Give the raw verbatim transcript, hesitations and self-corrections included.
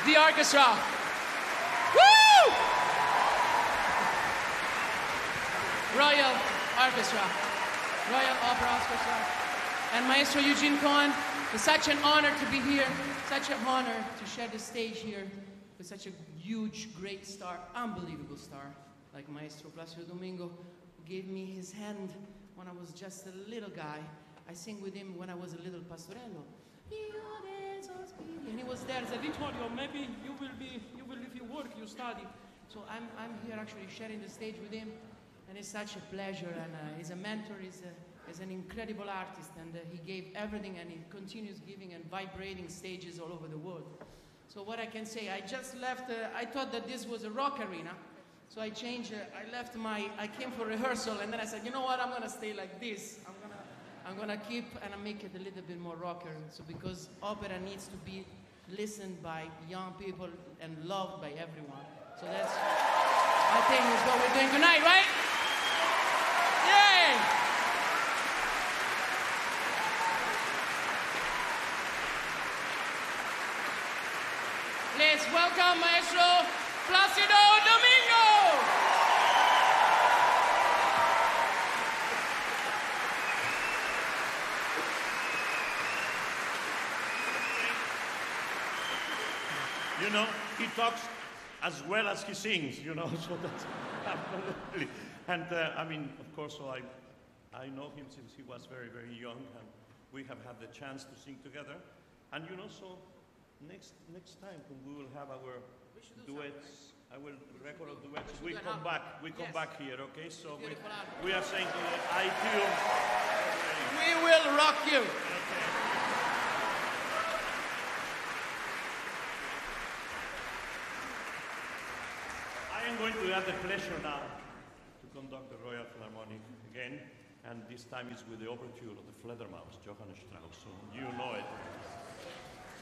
the orchestra. Woo! Royal Orchestra, Royal Opera Orchestra, and Maestro Eugene Cohen. It's such an honor to be here, such an honor to share the stage here with such a huge, great star, unbelievable star, like Maestro Placido Domingo, who gave me his hand when I was just a little guy. I sing with him when I was a little pastorello. And he was there, said, Vittorio, maybe you will be, you will, if you work, you study. So I'm, I'm here actually sharing the stage with him. And it's such a pleasure, and uh, he's a mentor, he's, a, he's an incredible artist, and uh, he gave everything, and he continues giving and vibrating stages all over the world. So what I can say, I just left, uh, I thought that this was a rock arena, so I changed, uh, I left my, I came for rehearsal, and then I said, you know what, I'm gonna stay like this. I'm gonna, I'm gonna keep, and I make it a little bit more rocker, so because opera needs to be listened by young people and loved by everyone. So that's, I think, is what we're doing tonight, right? Yay! Let's welcome Maestro Placido Domingo! You know, he talks as well as he sings, you know, so that's absolutely. And uh, I mean, of course, so I, I know him since he was very, very young, and we have had the chance to sing together. And you know, so next next time when we will have our duets, I will record of duets. We come back, we come yes. back here, okay? So we, we are saying to the iTunes. We will rock you. Okay. I am going to have the pleasure now to conduct the Royal Philharmonic again, and this time it's with the overture of the Fledermaus, Johann Strauss, so you know it.